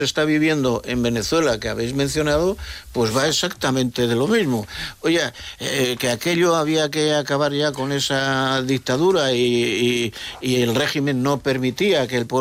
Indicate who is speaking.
Speaker 1: está viviendo en Venezuela, que habéis mencionado, pues va exactamente de lo mismo. Oye, que aquello había que acabar ya con esa dictadura y el régimen no permitía que el pueblo